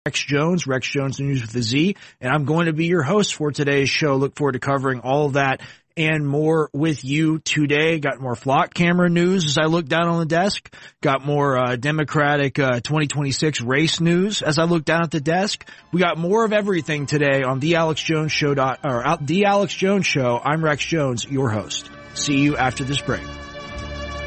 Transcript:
Rex Jones News with a Z, and I'm going to be your host for today's show. Look forward to covering all of that and more with you today. Got more flock camera news as I look down on the desk. Got more Democratic 2026 race news as I look down at the desk. We got more of everything today on The Alex Jones Show. The Alex Jones Show. I'm Rex Jones, your host. See you after this break.